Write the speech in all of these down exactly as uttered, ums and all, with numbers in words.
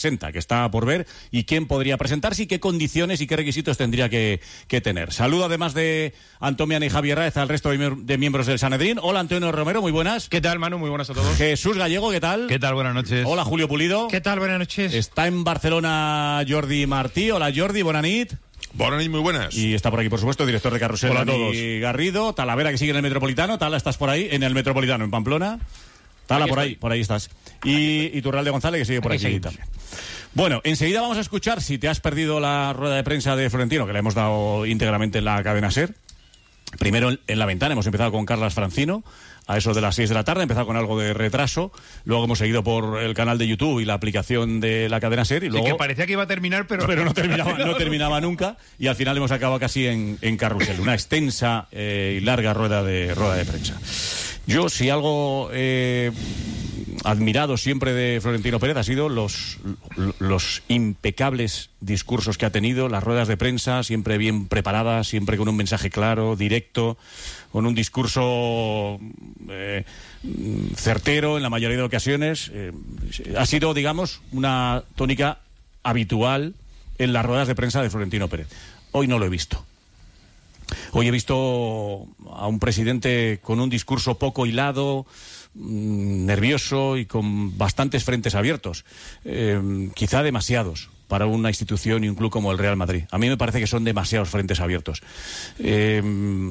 que está por ver, y quién podría presentarse y qué condiciones y qué requisitos tendría que, que tener. Saludo además de Antonio y Javier Raez al resto de, de miembros del Sanedrín. Hola Antonio Romero, muy buenas. ¿Qué tal, Manu? Muy buenas a todos. Jesús Gallego, ¿qué tal? ¿Qué tal? Buenas noches. Hola Julio Pulido. ¿Qué tal? Buenas noches. Está en Barcelona Jordi Martí. Hola Jordi, buena nit. Buenas noches, muy buenas. Y está por aquí, por supuesto, director de Carrusel, Hola a todos. Dani Garrido. Talavera, que sigue en el Metropolitano. Tala, ¿estás por ahí? En el Metropolitano, en Pamplona. Tala, por ahí, por ahí estás. Y, y Turralde González, que sigue por aquí, aquí también. Bueno, enseguida vamos a escuchar, si te has perdido la rueda de prensa de Florentino, que le hemos dado íntegramente en la cadena SER. Primero en, en la ventana, hemos empezado con Carlas Francino, a eso de las seis de la tarde, empezado con algo de retraso, luego hemos seguido por el canal de YouTube y la aplicación de la cadena SER, y luego... Sí, que parecía que iba a terminar, pero... Pero no terminaba, no terminaba nunca, y al final hemos acabado casi en, en Carrusel, una extensa eh, y larga rueda de, rueda de prensa. Yo, si algo eh, admirado siempre de Florentino Pérez ha sido los, los impecables discursos que ha tenido, las ruedas de prensa, siempre bien preparadas, siempre con un mensaje claro, directo, con un discurso eh, certero en la mayoría de ocasiones. Eh, ha sido, digamos, una tónica habitual en las ruedas de prensa de Florentino Pérez. Hoy no lo he visto. Hoy he visto a un presidente con un discurso poco hilado, mmm, nervioso y con bastantes frentes abiertos. Eh, quizá demasiados para una institución y un club como el Real Madrid. A mí me parece que son demasiados frentes abiertos. Eh,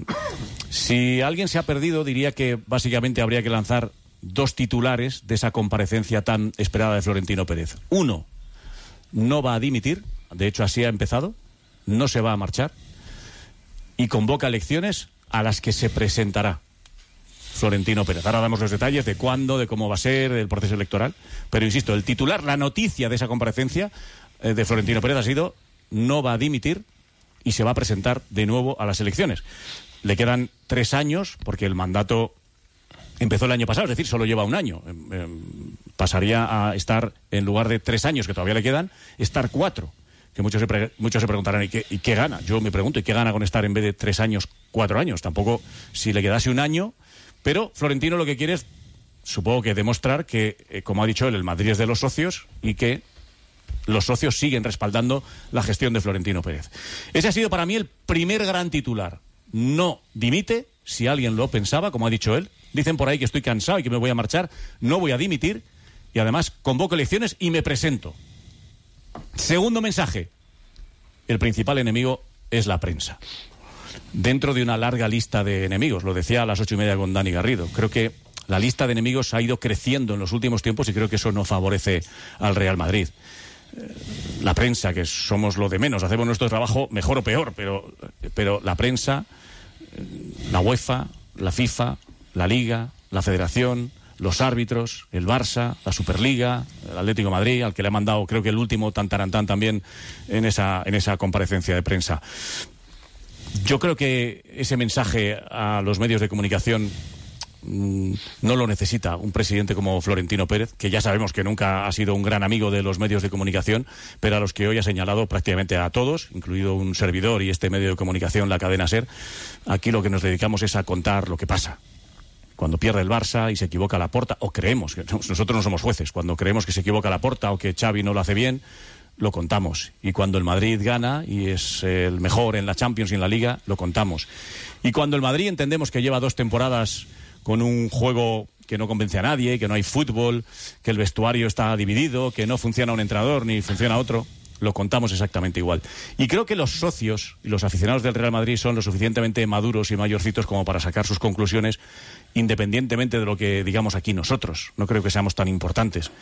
si alguien se ha perdido, diría que básicamente habría que lanzar dos titulares de esa comparecencia tan esperada de Florentino Pérez. Uno, no va a dimitir, de hecho así ha empezado, no se va a marchar, y convoca elecciones a las que se presentará Florentino Pérez. Ahora damos los detalles de cuándo, de cómo va a ser el proceso electoral, pero insisto, el titular, la noticia de esa comparecencia eh, de Florentino Pérez ha sido: no va a dimitir y se va a presentar de nuevo a las elecciones. Le quedan tres años, porque el mandato empezó el año pasado, es decir, solo lleva un año. Eh, eh, pasaría a estar, en lugar de tres años que todavía le quedan, estar cuatro. Que muchos se, pre- muchos se preguntarán, ¿y qué, ¿y qué gana? Yo me pregunto, ¿y qué gana con estar en vez de tres años, cuatro años? Tampoco, si le quedase un año. Pero Florentino lo que quiere es, supongo que demostrar que, eh, como ha dicho él, el Madrid es de los socios y que los socios siguen respaldando la gestión de Florentino Pérez. Ese ha sido para mí el primer gran titular. No dimite, si alguien lo pensaba, como ha dicho él. Dicen por ahí que estoy cansado y que me voy a marchar. No voy a dimitir y además convoco elecciones y me presento. Segundo mensaje: el principal enemigo es la prensa. Dentro de una larga lista de enemigos, lo decía a las ocho y media con Dani Garrido, creo que la lista de enemigos ha ido creciendo en los últimos tiempos y creo que eso no favorece al Real Madrid. La prensa, que somos lo de menos, hacemos nuestro trabajo mejor o peor, pero, pero la prensa, la UEFA, la FIFA, la Liga, la Federación, los árbitros, el Barça, la Superliga, el Atlético de Madrid, al que le ha mandado, creo que el último tantarantán también en esa, en esa comparecencia de prensa. Yo creo que ese mensaje a los medios de comunicación mmm, no lo necesita un presidente como Florentino Pérez, que ya sabemos que nunca ha sido un gran amigo de los medios de comunicación, pero a los que hoy ha señalado prácticamente a todos, incluido un servidor y este medio de comunicación, la cadena SER. Aquí lo que nos dedicamos es a contar lo que pasa. Cuando pierde el Barça y se equivoca Laporta, o creemos, que nosotros no somos jueces, cuando creemos que se equivoca Laporta o que Xavi no lo hace bien, lo contamos. Y cuando el Madrid gana y es el mejor en la Champions y en la Liga, lo contamos. Y cuando el Madrid entendemos que lleva dos temporadas con un juego que no convence a nadie, que no hay fútbol, que el vestuario está dividido, que no funciona un entrenador ni funciona otro, lo contamos exactamente igual. Y creo que los socios y los aficionados del Real Madrid son lo suficientemente maduros y mayorcitos como para sacar sus conclusiones, independientemente de lo que digamos aquí nosotros. No creo que seamos tan importantes.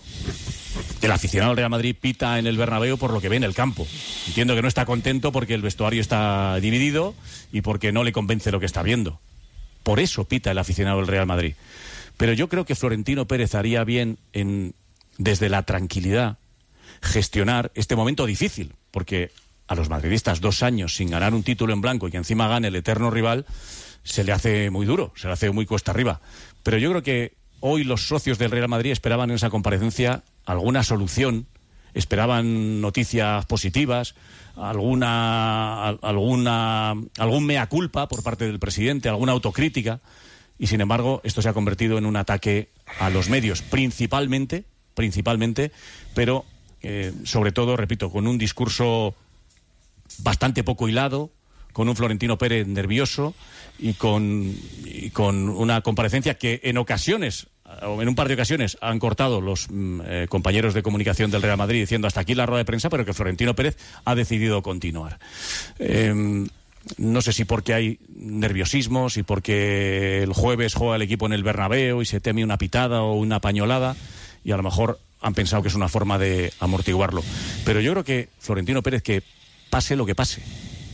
El aficionado del Real Madrid pita en el Bernabéu por lo que ve en el campo. Entiendo que no está contento porque el vestuario está dividido y porque no le convence lo que está viendo. Por eso pita el aficionado del Real Madrid. Pero yo creo que Florentino Pérez haría bien en, desde la tranquilidad, gestionar este momento difícil, porque a los madridistas dos años sin ganar un título en blanco y que encima gane el eterno rival, se le hace muy duro, se le hace muy cuesta arriba. Pero yo creo que hoy los socios del Real Madrid esperaban en esa comparecencia alguna solución, esperaban noticias positivas, alguna, alguna, algún mea culpa por parte del presidente, alguna autocrítica, y sin embargo esto se ha convertido en un ataque a los medios, principalmente, principalmente, pero eh, sobre todo, repito, con un discurso bastante poco hilado, con un Florentino Pérez nervioso y con, y con una comparecencia que en ocasiones, o en un par de ocasiones, han cortado los eh, compañeros de comunicación del Real Madrid diciendo hasta aquí la rueda de prensa, pero que Florentino Pérez ha decidido continuar. Eh, no sé si porque hay nerviosismo, si porque el jueves juega el equipo en el Bernabéu y se teme una pitada o una pañolada, y a lo mejor han pensado que es una forma de amortiguarlo. Pero yo creo que Florentino Pérez, que pase lo que pase,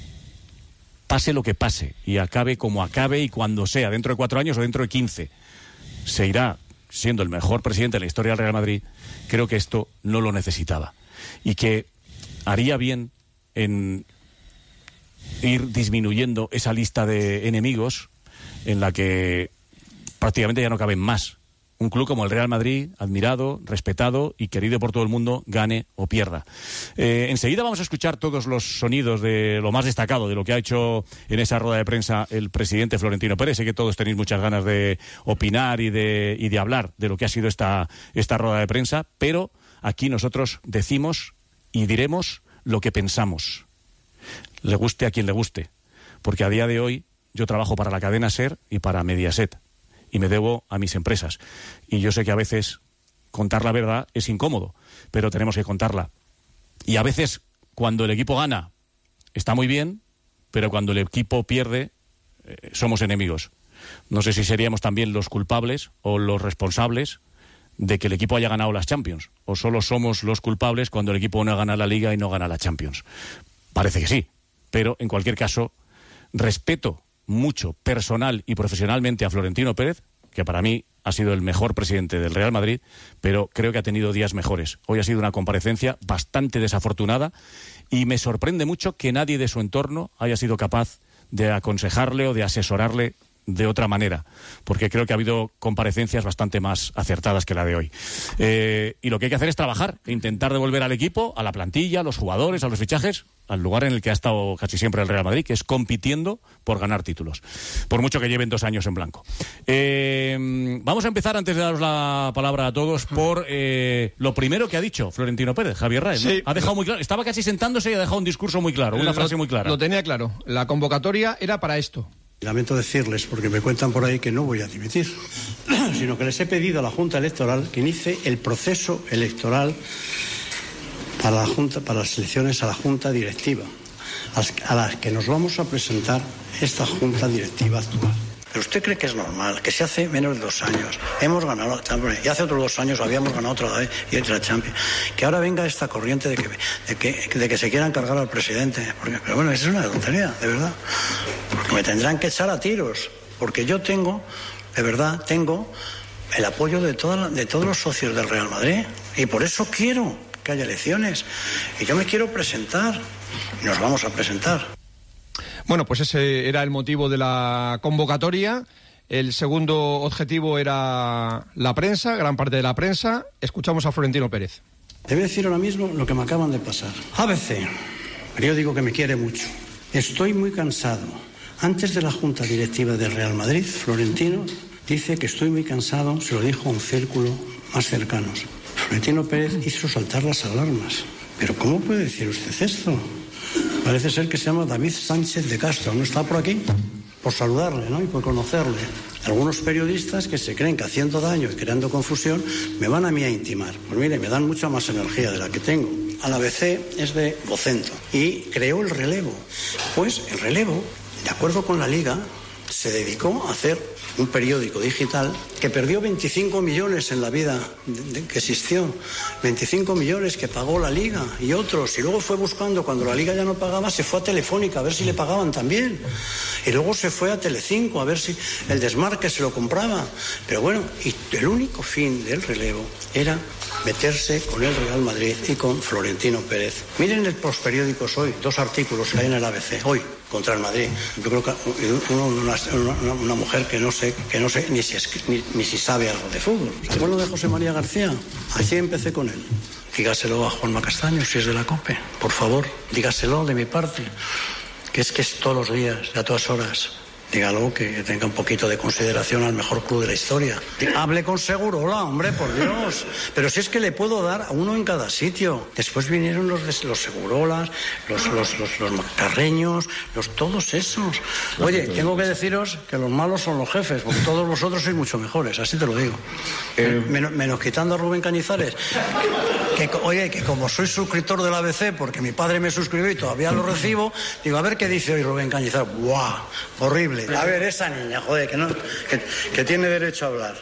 pase lo que pase y acabe como acabe y cuando sea, dentro de cuatro años o dentro de quince, se irá siendo el mejor presidente de la historia del Real Madrid. Creo que esto no lo necesitaba y que haría bien en ir disminuyendo esa lista de enemigos en la que prácticamente ya no caben más. Un club como el Real Madrid, admirado, respetado y querido por todo el mundo, gane o pierda. Eh, enseguida vamos a escuchar todos los sonidos de lo más destacado de lo que ha hecho en esa rueda de prensa el presidente Florentino Pérez. Sé que todos tenéis muchas ganas de opinar y de, y de hablar de lo que ha sido esta, esta rueda de prensa, pero aquí nosotros decimos y diremos lo que pensamos. Le guste a quien le guste, porque a día de hoy yo trabajo para la cadena SER y para Mediaset, y me debo a mis empresas. Y yo sé que a veces contar la verdad es incómodo, pero tenemos que contarla. Y a veces, cuando el equipo gana, está muy bien, pero cuando el equipo pierde, eh, somos enemigos. No sé si seríamos también los culpables o los responsables de que el equipo haya ganado las Champions, o solo somos los culpables cuando el equipo no gana la Liga y no gana la Champions. Parece que sí, pero en cualquier caso, respeto mucho personal y profesionalmente a Florentino Pérez, que para mí ha sido el mejor presidente del Real Madrid, pero creo que ha tenido días mejores. Hoy ha sido una comparecencia bastante desafortunada y me sorprende mucho que nadie de su entorno haya sido capaz de aconsejarle o de asesorarle de otra manera, porque creo que ha habido comparecencias bastante más acertadas que la de hoy. Eh, y lo que hay que hacer es trabajar, e intentar devolver al equipo, a la plantilla, a los jugadores, a los fichajes, al lugar en el que ha estado casi siempre el Real Madrid, que es compitiendo por ganar títulos, por mucho que lleven dos años en blanco. Eh, vamos a empezar, antes de daros la palabra a todos, por eh, lo primero que ha dicho Florentino Pérez, Javier Raez, ¿no? Sí. Ha dejado muy claro, estaba casi sentándose y ha dejado un discurso muy claro, una lo, frase muy clara. Lo tenía claro, la convocatoria era para esto. Lamento decirles, porque me cuentan por ahí que no voy a dimitir, sino que les he pedido a la Junta Electoral que inicie el proceso electoral para la Junta, para las elecciones a la Junta Directiva, a las que nos vamos a presentar esta Junta Directiva actual. ¿Pero usted cree que es normal que si hace menos de dos años hemos ganado la Champions y hace otros dos años habíamos ganado otra vez y otra Champions, que ahora venga esta corriente de que, de que, de que se quieran cargar al presidente? Porque, pero bueno, eso es una tontería, de verdad. Porque me tendrán que echar a tiros, porque yo tengo, de verdad, tengo el apoyo de, toda, de todos los socios del Real Madrid y por eso quiero que haya elecciones y yo me quiero presentar y nos vamos a presentar. Bueno, pues ese era el motivo de la convocatoria. El segundo objetivo era la prensa, gran parte de la prensa. Escuchamos a Florentino Pérez. Te voy a decir ahora mismo lo que me acaban de pasar. A B C, periódico que me quiere mucho. Estoy muy cansado. Antes de la Junta Directiva del Real Madrid, Florentino dice que estoy muy cansado, se lo dijo a un círculo más cercanos. Florentino Pérez hizo saltar las alarmas. ¿Pero cómo puede decir usted esto? Parece ser que se llama David Sánchez de Castro, ¿no está por aquí? Por saludarle, ¿no? Y por conocerle. Algunos periodistas que se creen que haciendo daño y creando confusión me van a mí a intimar. Pues mire, me dan mucha más energía de la que tengo. A la A B C es de Vocento y creó el relevo. Pues el relevo, de acuerdo con la Liga, se dedicó a hacer un periódico digital que perdió veinticinco millones en la vida de, de, que existió, veinticinco millones que pagó la Liga y otros, y luego fue buscando, cuando la Liga ya no pagaba, se fue a Telefónica a ver si le pagaban también, y luego se fue a Telecinco a ver si el desmarque se lo compraba, pero bueno, y el único fin del relevo era meterse con el Real Madrid y con Florentino Pérez. Miren los periódicos hoy, dos artículos que hay en el A B C hoy contra el Madrid. Yo creo que uno, una, una, una mujer que no sé, que no sé ni si, es, ni, ni si sabe algo de fútbol. ¿Se acuerdan de José María García? Así empecé con él. Dígaselo a Juanma Castaño, si es de la COPE, por favor, dígaselo de mi parte, que es que es todos los días, a todas horas. dígalo, que tenga un poquito de consideración al mejor club de la historia. Hable con Segurola, hombre, por Dios. Pero si es que le puedo dar a uno en cada sitio. Después vinieron los, los Segurolas, los, los, los, los Macarreños, los, todos esos. Oye, tengo que deciros que los malos son los jefes, porque todos vosotros sois mucho mejores, así te lo digo. Eh, menos, menos quitando a Rubén Cañizares. Que, oye, que como soy suscriptor del A B C, porque mi padre me suscribió y todavía lo recibo, digo, a ver qué dice hoy Rubén Cañizares. ¡Buah! Horrible. A ver, esa niña, joder, que, no, que, que tiene derecho a hablar.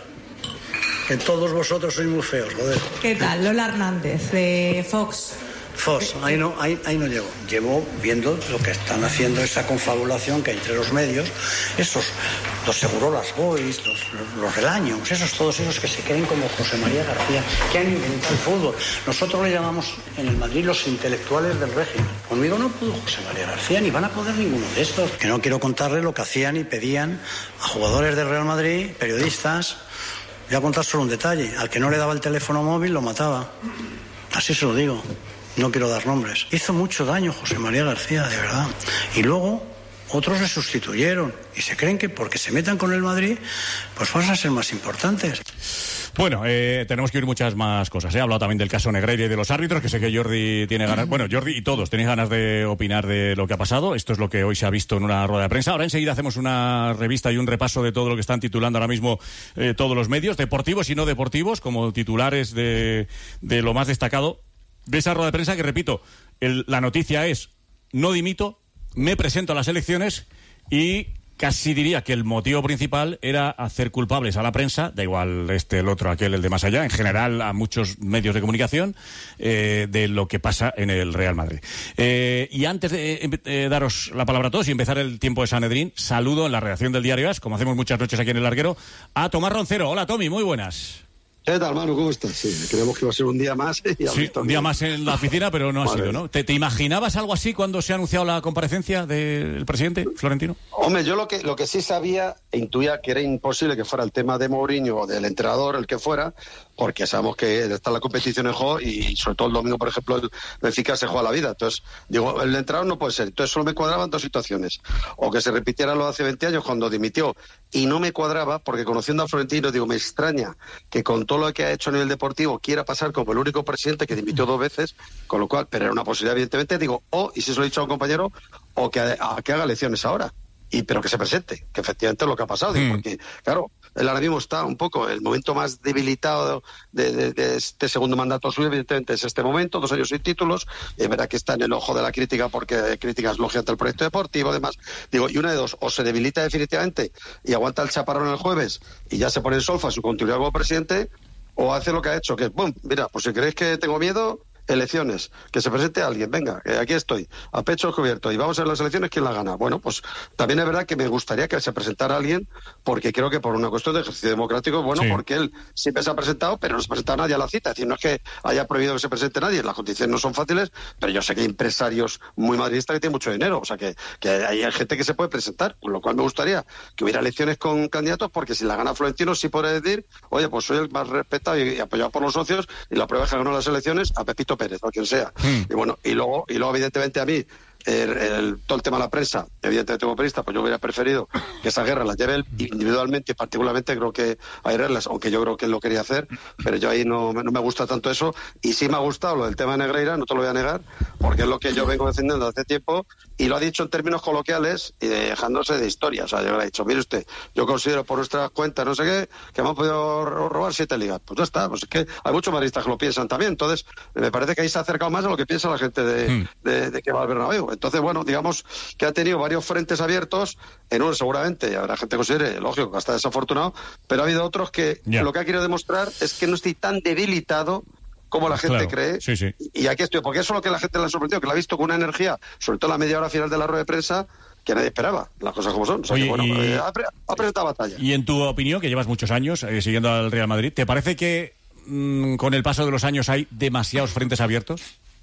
Que todos vosotros sois muy feos, joder. ¿Qué tal? Lola Hernández, de Fox. Fox, ahí no, ahí, ahí no llego. Llevo viendo lo que están haciendo, esa confabulación que hay entre los medios, esos, los Segurolas Boys, los, los, los Relaños, esos, todos esos que se creen como José María García, que han inventado el fútbol. Nosotros le llamamos en el Madrid los intelectuales del régimen. Conmigo no pudo José María García, ni van a poder ninguno de estos. Que no quiero contarles lo que hacían y pedían a jugadores del Real Madrid, periodistas. Voy a contar solo un detalle. Al que no le daba el teléfono móvil lo mataba. Así se lo digo. No quiero dar nombres. Hizo mucho daño José María García, de verdad. Y luego otros le sustituyeron. Y se creen que porque se metan con el Madrid, pues van a ser más importantes. Bueno, eh, tenemos que oír muchas más cosas. He hablado también del caso Negreira y de los árbitros, que sé que Jordi tiene ganas... Bueno, Jordi y todos tenéis ganas de opinar de lo que ha pasado. Esto es lo que hoy se ha visto en una rueda de prensa. Ahora enseguida hacemos una revista y un repaso de todo lo que están titulando ahora mismo eh, todos los medios, deportivos y no deportivos, como titulares de, de lo más destacado de esa rueda de prensa, que repito, el, la noticia es: no dimito, me presento a las elecciones, y casi diría que el motivo principal era hacer culpables a la prensa, da igual este, el otro, aquel, el de más allá, en general a muchos medios de comunicación, eh, de lo que pasa en el Real Madrid. Eh, y antes de eh, daros la palabra a todos y empezar el tiempo de Sanedrín, saludo en la redacción del Diario As, como hacemos muchas noches aquí en El Larguero, a Tomás Roncero. Hola, Tommy, muy buenas. ¿Qué tal, Manu? ¿Cómo estás? Sí, creemos que iba a ser un día más. Y sí, un día más en la oficina, pero no ha vale. sido, ¿no? ¿Te, ¿Te imaginabas algo así cuando se ha anunciado la comparecencia del presidente Florentino? Hombre, yo lo que lo que sí sabía e intuía que era imposible que fuera el tema de Mourinho o del entrenador, el que fuera, porque sabemos que está la competición en juego y sobre todo el domingo, por ejemplo, el Benfica se juega la vida. Entonces, digo, el entrenador no puede ser. Entonces solo me cuadraban dos situaciones. O que se repitiera lo de hace veinte años cuando dimitió, y no me cuadraba, porque conociendo a Florentino, digo, me extraña que con todo lo que ha hecho a nivel deportivo quiera pasar como el único presidente que dimitió dos veces, con lo cual, pero era una posibilidad, evidentemente, digo, o, y si se lo he dicho a un compañero, o que, a, que haga elecciones ahora. Y pero que se presente, que efectivamente es lo que ha pasado, digo, mm. porque, claro, él ahora mismo está un poco, el momento más debilitado de, de, de este segundo mandato suyo, evidentemente, es este momento, dos años sin títulos, es verdad que está en el ojo de la crítica, porque críticas lógicas del proyecto deportivo, además, digo, y una de dos, o se debilita definitivamente y aguanta el chaparrón el jueves y ya se pone en solfa su continuidad como presidente, o hace lo que ha hecho, que, boom, mira, pues si creéis que tengo miedo, elecciones, que se presente alguien, venga, que aquí estoy, a pecho descubierto, y vamos a ver las elecciones, ¿quién la gana? Bueno, pues también es verdad que me gustaría que se presentara alguien, porque creo que por una cuestión de ejercicio democrático, bueno, sí. porque él siempre se ha presentado, pero no se ha presentado nadie a la cita, es decir, no es que haya prohibido que se presente nadie, las condiciones no son fáciles, pero yo sé que hay empresarios muy madridistas que tienen mucho dinero, o sea, que, que hay gente que se puede presentar, con lo cual me gustaría que hubiera elecciones con candidatos, porque si la gana Florentino, sí podré decir, oye, pues soy el más respetado y, y apoyado por los socios, y la prueba es que ganó las elecciones a Pepito Pérez, o quien sea. Mm. Y bueno, y luego, y luego evidentemente a mí, el, el, todo el tema de la prensa, evidentemente como periodista, pues yo hubiera preferido que esa guerra la lleve él individualmente, y particularmente creo que hay reglas, aunque yo creo que él lo quería hacer, pero yo ahí no, no me gusta tanto eso, y sí me ha gustado lo del tema de Negreira, no te lo voy a negar, porque es lo que yo vengo defendiendo hace tiempo, y lo ha dicho en términos coloquiales y dejándose de historia. O sea, yo le he dicho, mire usted, yo considero por nuestras cuentas, no sé qué, que hemos podido robar siete ligas. Pues ya está, pues es que hay muchos madridistas que lo piensan también, entonces me parece que ahí se ha acercado más a lo que piensa la gente de, mm. de, de que va al Bernabéu. Entonces, bueno, digamos que ha tenido varios frentes abiertos, en uno seguramente habrá gente que considere, lógico, que está desafortunado, pero ha habido otros que yeah. lo que ha querido demostrar es que no estoy tan debilitado como la gente claro, cree, sí, sí. y aquí estoy, porque eso es lo que la gente le ha sorprendido, que la ha visto con una energía, sobre todo la media hora final de la rueda de prensa, que nadie esperaba, las cosas como son. O sea, Oye, que, bueno, y... ha, ha presentado batalla. Y en tu opinión, que llevas muchos años eh, siguiendo al Real Madrid, ¿te parece que mmm, con el paso de los años hay demasiados frentes abiertos?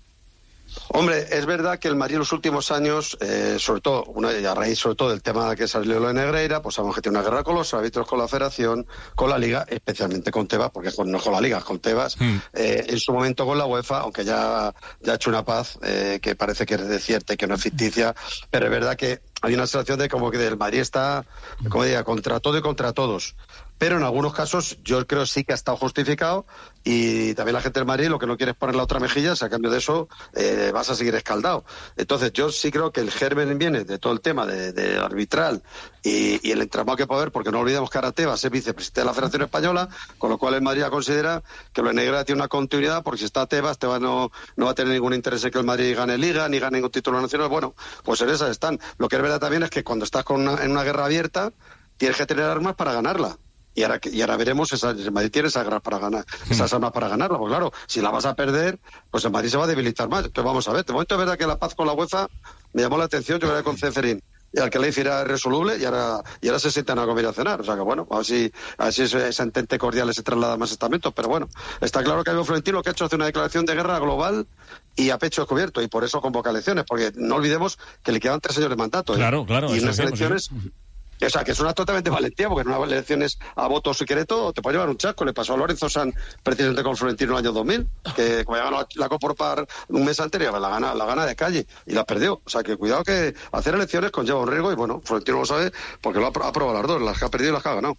Hombre, es verdad que el Madrid en los últimos años, eh, sobre todo, una, a raíz sobre todo del tema que salió lo de Negreira, pues sabemos que tiene una guerra con los árbitros, con la Federación, con la Liga, especialmente con Tebas, porque no es con la Liga, es con Tebas, mm. eh, en su momento con la UEFA, aunque ya, ya ha hecho una paz, eh, que parece que es de cierta y que no es ficticia, pero es verdad que hay una sensación de como que el Madrid está, como diría, contra todo y contra todos. Pero en algunos casos yo creo sí que ha estado justificado, y también la gente del Madrid lo que no quiere es poner la otra mejilla, si a cambio de eso eh, vas a seguir escaldado. Entonces yo sí creo que el germen viene de todo el tema de, de arbitral y, y el entramado que puede haber, porque no olvidemos que Arate va a ser vicepresidente de la Federación Española, con lo cual el Madrid ya considera que lo de Negreira tiene una continuidad, porque si está Tebas, Tebas no, no va a tener ningún interés en que el Madrid gane Liga, ni gane ningún título nacional. Bueno, pues en esas están. Lo que es verdad también es que cuando estás con una, en una guerra abierta, tienes que tener armas para ganarla. Y ahora, y ahora veremos, esa, el Madrid tiene esas armas para ganar, esas armas para ganarla. Pues claro, si la vas a perder, pues el Madrid se va a debilitar más. Entonces vamos a ver. De momento es verdad que la paz con la UEFA me llamó la atención, yo creo que con Ceferín. Y al que le era irresoluble, y ahora, y ahora se sientan a comer y a cenar. O sea que bueno, a ver si, a ver si ese, ese entente cordial se traslada a más estamentos. Pero bueno, está claro que Javier Florentino lo que ha hecho es una declaración de guerra global y a pecho descubierto, y por eso convoca elecciones, porque no olvidemos que le quedan tres años de mandato. ¿eh? Claro, claro. Y unas elecciones... Sí. O sea, que es una totalmente valentía, porque en unas elecciones a voto secreto te puede llevar un chasco. Le pasó a Lorenzo San, presidente con Florentino en el año dos mil, que como ganó la Copa Europa un mes anterior, la gana, la gana de calle y la perdió. O sea, que cuidado, que hacer elecciones conlleva un riesgo, y bueno, Florentino lo sabe porque lo ha, ha probado las dos, las que ha perdido y las que ha ganado.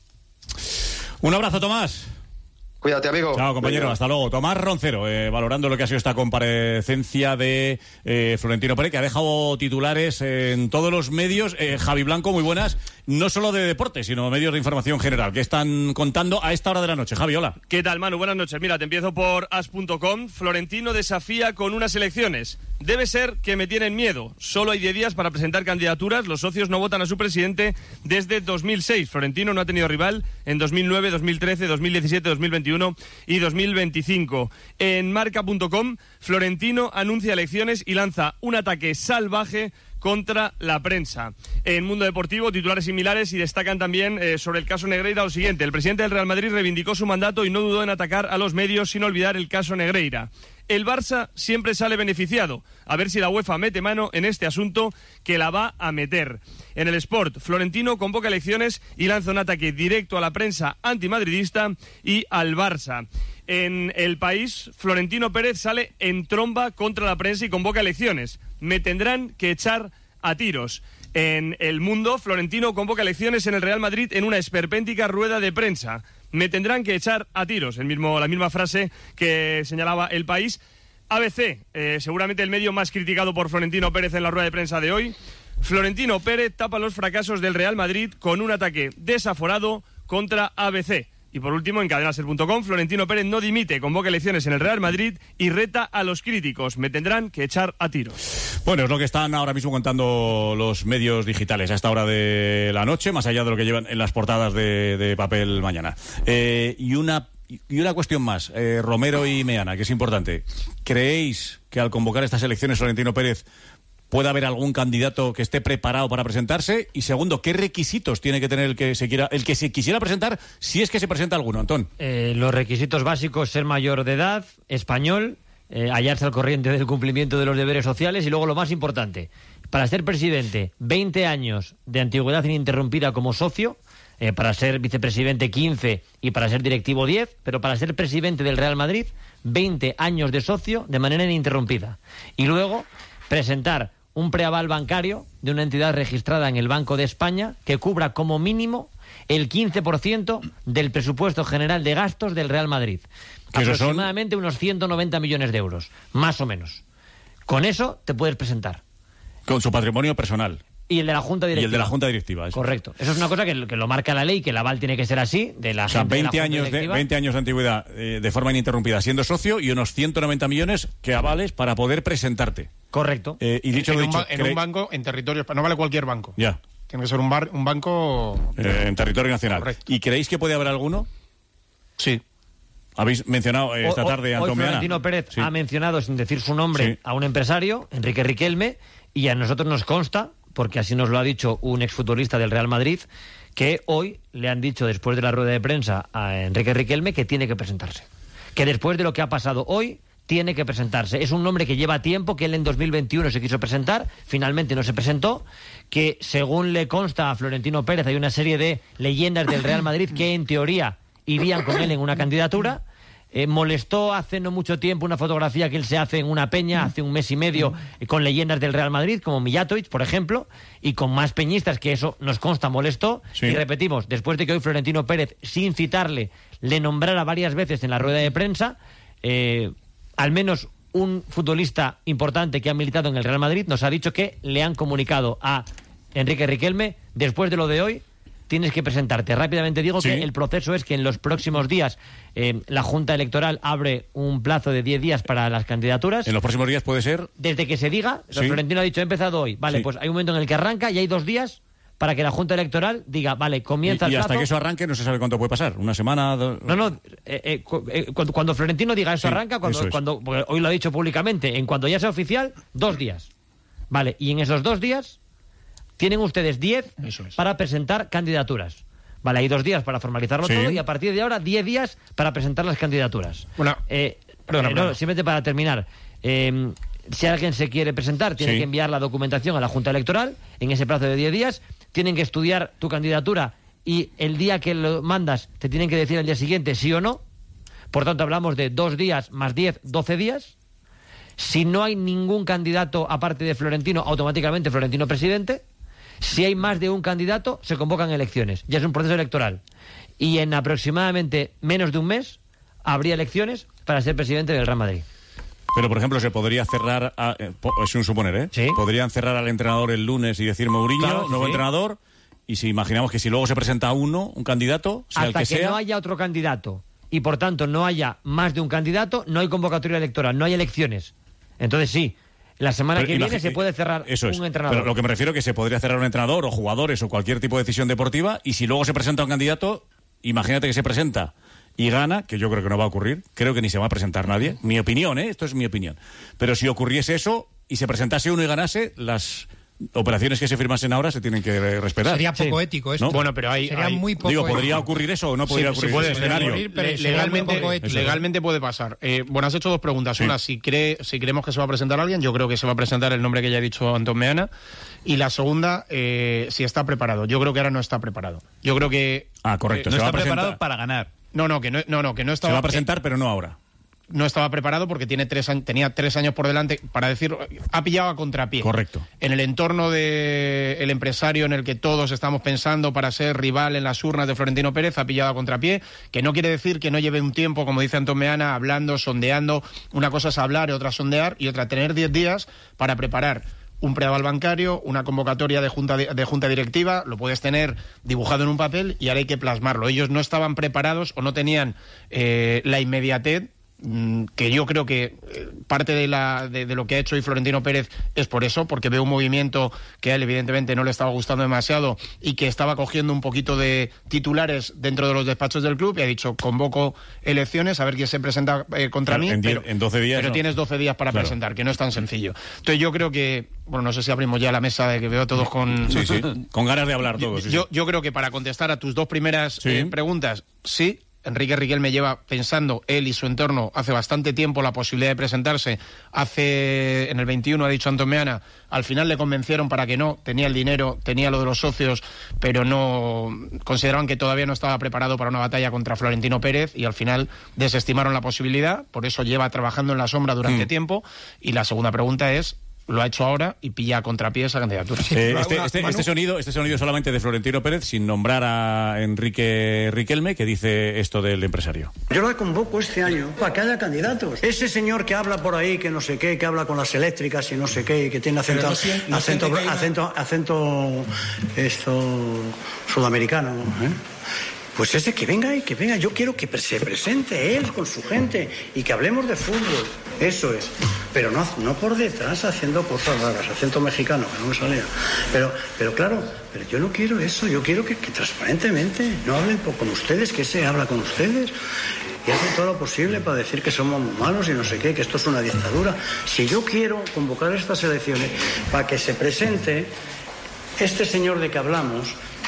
Un abrazo, Tomás. Cuídate, amigo. Chao, compañero. Venga. Hasta luego. Tomás Roncero, eh, valorando lo que ha sido esta comparecencia de eh, Florentino Pérez, que ha dejado titulares en todos los medios. Eh, Javi Blanco, muy buenas. No solo de deporte, sino medios de información general. ¿Qué están contando a esta hora de la noche? Javi, hola. ¿Qué tal, Manu? Buenas noches. Mira, te empiezo por as punto com. Florentino desafía con unas elecciones. Debe ser que me tienen miedo. Solo hay diez días para presentar candidaturas. Los socios no votan a su presidente desde dos mil seis. Florentino no ha tenido rival en dos mil nueve, dos mil trece, dos mil diecisiete, dos mil veintiuno y dos mil veinticinco. En marca punto com, Florentino anuncia elecciones y lanza un ataque salvaje contra la prensa. En Mundo Deportivo, titulares similares, y destacan también eh, sobre el caso Negreira lo siguiente. El presidente del Real Madrid reivindicó su mandato y no dudó en atacar a los medios, sin olvidar el caso Negreira. El Barça siempre sale beneficiado. A ver si la UEFA mete mano en este asunto, que la va a meter. En el Sport, Florentino convoca elecciones y lanza un ataque directo a la prensa antimadridista y al Barça. En El País, Florentino Pérez sale en tromba contra la prensa y convoca elecciones. Me tendrán que echar a tiros. En El Mundo, Florentino convoca elecciones en el Real Madrid en una esperpéntica rueda de prensa. Me tendrán que echar a tiros. El mismo, la misma frase que señalaba El País. A B C, eh, seguramente el medio más criticado por Florentino Pérez en la rueda de prensa de hoy. Florentino Pérez tapa los fracasos del Real Madrid con un ataque desaforado contra A B C. Y por último, en cadena ser punto com, Florentino Pérez no dimite, convoca elecciones en el Real Madrid y reta a los críticos. Me tendrán que echar a tiros. Bueno, es lo que están ahora mismo contando los medios digitales a esta hora de la noche, más allá de lo que llevan en las portadas de, de papel mañana. Eh, y una y una cuestión más, eh, Romero y Meana, que es importante. ¿Creéis que al convocar estas elecciones Florentino Pérez puede haber algún candidato que esté preparado para presentarse? Y segundo, ¿qué requisitos tiene que tener el que se quiera, el que se quisiera presentar, si es que se presenta alguno, Antón? Eh, los requisitos básicos: ser mayor de edad, español, eh, hallarse al corriente del cumplimiento de los deberes sociales, y luego lo más importante, para ser presidente, veinte años de antigüedad ininterrumpida como socio, eh, para ser vicepresidente quince y para ser directivo diez, pero para ser presidente del Real Madrid, veinte años de socio de manera ininterrumpida. Y luego presentar un preaval bancario de una entidad registrada en el Banco de España que cubra como mínimo el quince por ciento del presupuesto general de gastos del Real Madrid. Aproximadamente son unos ciento noventa millones de euros, más o menos. Con eso te puedes presentar. Con su patrimonio personal. Y el de la Junta Directiva. Y el de la Junta Directiva. Eso. Correcto. Eso es una cosa que, que lo marca la ley, que el aval tiene que ser así, de la o sea, gente veinte, de la años de, veinte años de antigüedad eh, de forma ininterrumpida siendo socio, y unos ciento noventa millones que avales para poder presentarte. Correcto. Eh, y dicho en, lo un, dicho, en un banco, en territorio español. No vale cualquier banco. Ya. Tiene que ser un, bar, un banco... Eh, en territorio nacional. Correcto. ¿Y creéis que puede haber alguno? Sí. Habéis mencionado eh, esta tarde a Hoy Antón Meana. Florentino Pérez sí. ha mencionado, sin decir su nombre, sí, a un empresario, Enrique Riquelme, y a nosotros nos consta, porque así nos lo ha dicho un exfutbolista del Real Madrid, que hoy le han dicho, después de la rueda de prensa, a Enrique Riquelme que tiene que presentarse. Que después de lo que ha pasado hoy, tiene que presentarse. Es un nombre que lleva tiempo, que él en dos mil veintiuno se quiso presentar, finalmente no se presentó, que según le consta a Florentino Pérez hay una serie de leyendas del Real Madrid que en teoría irían con él en una candidatura. eh, molestó hace no mucho tiempo una fotografía que él se hace en una peña hace un mes y medio eh, con leyendas del Real Madrid, como Mijatovic, por ejemplo, y con más peñistas, que eso nos consta molestó. Sí. Y repetimos, después de que hoy Florentino Pérez, sin citarle, le nombrara varias veces en la rueda de prensa, eh, al menos un futbolista importante que ha militado en el Real Madrid nos ha dicho que le han comunicado a Enrique Riquelme, después de lo de hoy, tienes que presentarte. Rápidamente digo ¿Sí? que el proceso es que en los próximos días eh, la Junta Electoral abre un plazo de diez días para las candidaturas. ¿En los próximos días puede ser? Desde que se diga, ¿Sí? Florentino ha dicho, he empezado hoy. Vale, sí. Pues hay un momento en el que arranca y hay dos días para que la Junta Electoral diga, vale, comienza y, el plazo. Y hasta plazo. que eso arranque no se sabe cuánto puede pasar. ¿Una semana? Dos... No, no. Eh, eh, eh, cuando, cuando Florentino diga eso sí, arranca, cuando, eso es. cuando porque hoy lo ha dicho públicamente, en cuando ya sea oficial, dos días. Vale, y en esos dos días tienen ustedes diez es. para presentar candidaturas. Vale, hay dos días para formalizarlo sí. todo y a partir de ahora diez días para presentar las candidaturas. Bueno, eh, perdona, eh, perdona. No, simplemente para terminar. Eh, si alguien se quiere presentar, tiene sí. que enviar la documentación a la Junta Electoral en ese plazo de diez días. Tienen que estudiar tu candidatura y el día que lo mandas te tienen que decir al día siguiente sí o no. Por tanto, hablamos de dos días más diez, doce días. Si no hay ningún candidato aparte de Florentino, automáticamente Florentino presidente. Si hay más de un candidato, se convocan elecciones. Ya es un proceso electoral. Y en aproximadamente menos de un mes habría elecciones para ser presidente del Real Madrid. Pero, por ejemplo, se podría cerrar, a, eh, es un suponer, ¿eh? ¿Sí? Podrían cerrar al entrenador el lunes y decir Mourinho, claro, nuevo sí. entrenador, y si imaginamos que si luego se presenta uno, un candidato, sea hasta el que, que sea... no haya otro candidato y, por tanto, no haya más de un candidato, no hay convocatoria electoral, no hay elecciones. Entonces, sí, la semana pero, que viene se puede cerrar eso es. un entrenador. Pero lo que me refiero es que se podría cerrar un entrenador o jugadores o cualquier tipo de decisión deportiva, y si luego se presenta un candidato, imagínate que se presenta y gana, que yo creo que no va a ocurrir, creo que ni se va a presentar nadie, mi opinión, ¿eh? Esto es mi opinión, pero si ocurriese eso y se presentase uno y ganase, las operaciones que se firmasen ahora se tienen que respetar. Sería poco sí. ético esto. ¿No? Bueno, pero hay, sería hay, muy poco digo, ético. ¿podría ocurrir eso o no podría sí, ocurrir sí puede, ese escenario? Ocurrir, pero Le, legalmente legalmente puede pasar. Eh, bueno, has hecho dos preguntas. Sí. Una, si cree, si creemos que se va a presentar alguien, yo creo que se va a presentar el nombre que ya ha dicho Antón Meana. Y la segunda, eh, si está preparado. Yo creo que ahora no está preparado. Yo creo que... Ah, correcto. Eh, no se está va preparado para ganar. No, no, que no, no, no, que no estaba... Se va a presentar, eh, pero no ahora. No estaba preparado porque tiene tres años, tenía tres años por delante, para decir, ha pillado a contrapié. Correcto. En el entorno del empresario en el que todos estamos pensando para ser rival en las urnas de Florentino Pérez, ha pillado a contrapié, que no quiere decir que no lleve un tiempo, como dice Antón Meana, hablando, sondeando. Una cosa es hablar, otra sondear, y otra tener diez días para preparar un preaval bancario, una convocatoria de junta, de, de junta directiva, lo puedes tener dibujado en un papel y ahora hay que plasmarlo. Ellos no estaban preparados o no tenían eh, la inmediatez, que yo creo que parte de, la, de, de lo que ha hecho hoy Florentino Pérez es por eso, porque veo un movimiento que a él evidentemente no le estaba gustando demasiado y que estaba cogiendo un poquito de titulares dentro de los despachos del club y ha dicho, convoco elecciones, a ver quién se presenta eh, contra claro, mí, en, diez, pero, en doce días pero no. tienes doce días para claro. presentar, que no es tan sencillo. Entonces yo creo que, bueno, no sé si abrimos ya la mesa de que veo a todos con... Sí, sí, con ganas de hablar todos. Sí, yo, sí. yo creo que para contestar a tus dos primeras sí. eh, preguntas, sí. Enrique Riquelme lleva pensando, él y su entorno, hace bastante tiempo la posibilidad de presentarse. Hace, en el veintiuno, ha dicho Antón Meana, al final le convencieron para que no, tenía el dinero, tenía lo de los socios, pero no consideraban que todavía no estaba preparado para una batalla contra Florentino Pérez y al final desestimaron la posibilidad, por eso lleva trabajando en la sombra durante mm. tiempo. Y la segunda pregunta es, lo ha hecho ahora y pilla a contrapié esa candidatura. Eh, este, este, este sonido este sonido solamente de Florentino Pérez, sin nombrar a Enrique Riquelme, que dice esto del empresario. Yo lo convoco este año para que haya candidatos. Ese señor que habla por ahí, que no sé qué, que habla con las eléctricas y no sé qué, y que tiene acento, no siente, no acento, acento, acento, acento esto sudamericano, ¿eh? Pues ese que venga y que venga, yo quiero que se presente él con su gente y que hablemos de fútbol, eso es, pero no, no por detrás haciendo cosas raras, acento mexicano, que no me salía, pero, pero claro, pero yo no quiero eso, yo quiero que, que transparentemente no hablen con ustedes, que se habla con ustedes y hacen todo lo posible para decir que somos malos y no sé qué, que esto es una dictadura. Si yo quiero convocar estas elecciones para que se presente este señor de que hablamos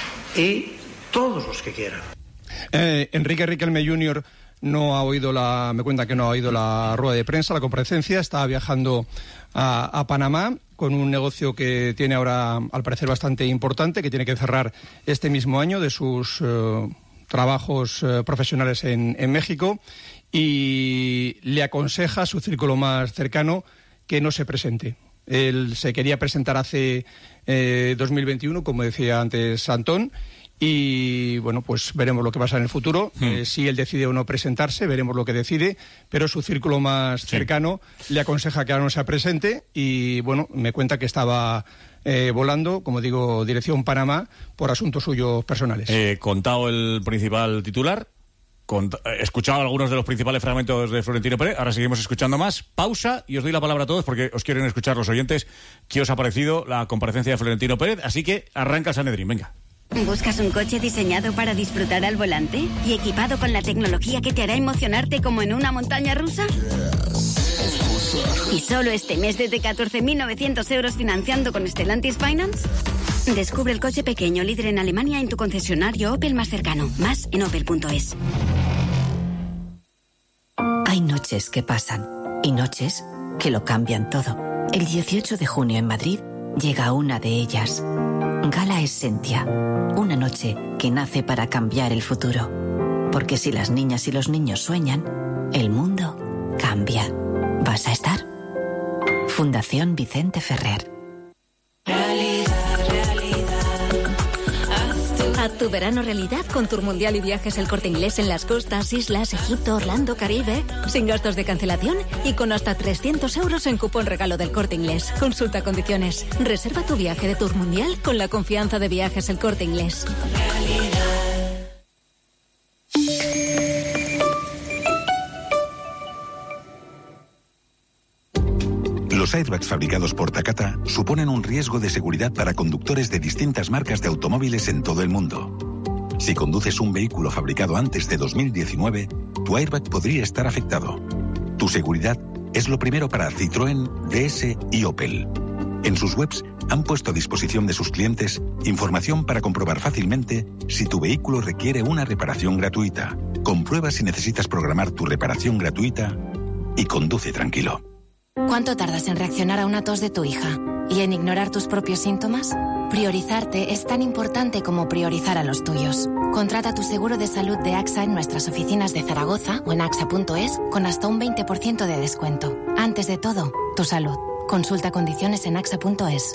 y todos los que quieran. Eh, Enrique Riquelme junior no ha oído la, me cuenta que no ha oído la rueda de prensa, la comparecencia, está viajando a, a Panamá con un negocio que tiene ahora, al parecer, bastante importante, que tiene que cerrar este mismo año de sus eh, trabajos eh, profesionales en, en México, y le aconseja a su círculo más cercano que no se presente. Él se quería presentar hace eh, dos mil veintiuno, como decía antes Antón, y bueno, pues veremos lo que pasa en el futuro. Hmm. Eh, si él decide o no presentarse, veremos lo que decide, pero su círculo más sí. cercano le aconseja que ahora no se presente y bueno, me cuenta que estaba eh, volando, como digo, dirección Panamá por asuntos suyos personales. Eh, contado el principal titular. He escuchado algunos de los principales fragmentos de Florentino Pérez, ahora seguimos escuchando más. Pausa y os doy la palabra a todos porque os quieren escuchar los oyentes. ¿Qué os ha parecido la comparecencia de Florentino Pérez? Así que arranca el Sanedrín, venga. ¿Buscas un coche diseñado para disfrutar al volante y equipado con la tecnología que te hará emocionarte como en una montaña rusa? ¿Y solo este mes desde catorce mil novecientos euros financiando con Stellantis Finance? Descubre el coche pequeño líder en Alemania en tu concesionario Opel más cercano. Más en opel punto es. Hay noches que pasan y noches que lo cambian todo. El dieciocho de junio en Madrid llega una de ellas. Gala Essentia, una noche que nace para cambiar el futuro. Porque si las niñas y los niños sueñan, el mundo cambia. ¿Vas a estar? Fundación Vicente Ferrer. Haz tu verano realidad con Tour Mundial y Viajes El Corte Inglés en las costas, islas, Egipto, Orlando, Caribe. Sin gastos de cancelación y con hasta trescientos euros en cupón regalo del Corte Inglés. Consulta condiciones. Reserva tu viaje de Tour Mundial con la confianza de Viajes El Corte Inglés. Los airbags fabricados por Takata suponen un riesgo de seguridad para conductores de distintas marcas de automóviles en todo el mundo. Si conduces un vehículo fabricado antes de dos mil diecinueve, tu airbag podría estar afectado. Tu seguridad es lo primero para Citroën, D S y Opel. En sus webs han puesto a disposición de sus clientes información para comprobar fácilmente si tu vehículo requiere una reparación gratuita. Comprueba si necesitas programar tu reparación gratuita y conduce tranquilo. ¿Cuánto tardas en reaccionar a una tos de tu hija? ¿Y en ignorar tus propios síntomas? Priorizarte es tan importante como priorizar a los tuyos. Contrata tu seguro de salud de AXA en nuestras oficinas de Zaragoza o en axa punto es con hasta un veinte por ciento de descuento. Antes de todo, tu salud. Consulta condiciones en axa punto es.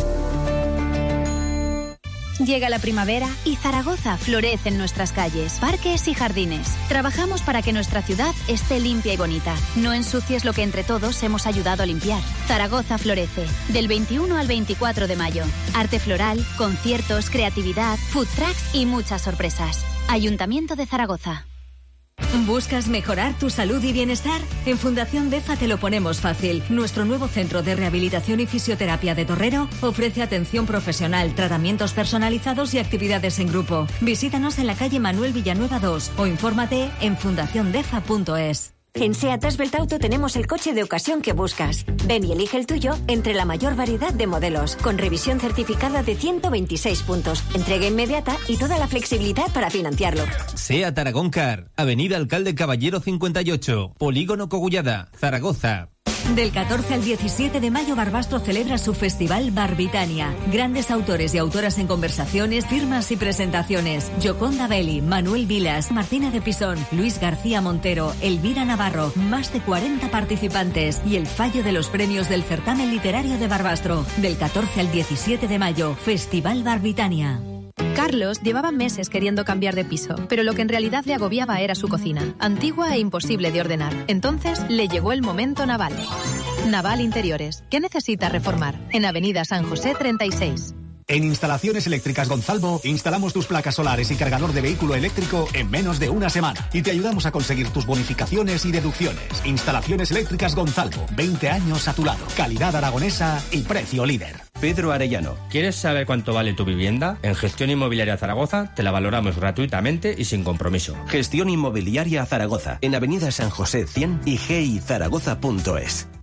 Llega la primavera y Zaragoza florece en nuestras calles, parques y jardines. Trabajamos para que nuestra ciudad esté limpia y bonita. No ensucies lo que entre todos hemos ayudado a limpiar. Zaragoza florece, del veintiuno al veinticuatro de mayo. Arte floral, conciertos, creatividad, food trucks y muchas sorpresas. Ayuntamiento de Zaragoza. ¿Buscas mejorar tu salud y bienestar? En Fundación DEFA te lo ponemos fácil. Nuestro nuevo centro de rehabilitación y fisioterapia de Torrero ofrece atención profesional, tratamientos personalizados y actividades en grupo. Visítanos en la calle Manuel Villanueva dos o infórmate en fundación defa punto es. En SEAT Asbelt Auto tenemos el coche de ocasión que buscas. Ven y elige el tuyo entre la mayor variedad de modelos, con revisión certificada de ciento veintiséis puntos, entrega inmediata y toda la flexibilidad para financiarlo. SEAT Aragón Car, Avenida Alcalde Caballero cincuenta y ocho, Polígono Cogullada, Zaragoza. Del catorce al diecisiete de mayo, Barbastro celebra su festival Barbitania. Grandes autores y autoras en conversaciones, firmas y presentaciones. Yoconda Belli, Manuel Vilas, Martina de Pisón, Luis García Montero, Elvira Navarro. Más de cuarenta participantes y el fallo de los premios del certamen literario de Barbastro. Del catorce al diecisiete de mayo, Festival Barbitania. Carlos llevaba meses queriendo cambiar de piso, pero lo que en realidad le agobiaba era su cocina, antigua e imposible de ordenar. Entonces le llegó el momento Naval. Naval Interiores. ¿Qué necesita reformar? En Avenida San José treinta y seis. En Instalaciones Eléctricas Gonzalvo instalamos tus placas solares y cargador de vehículo eléctrico en menos de una semana y te ayudamos a conseguir tus bonificaciones y deducciones. Instalaciones Eléctricas Gonzalvo, veinte años a tu lado, calidad aragonesa y precio líder. Pedro Arellano, ¿quieres saber cuánto vale tu vivienda? En Gestión Inmobiliaria Zaragoza te la valoramos gratuitamente y sin compromiso. Gestión Inmobiliaria Zaragoza, en Avenida San José cien y g i zaragoza punto es.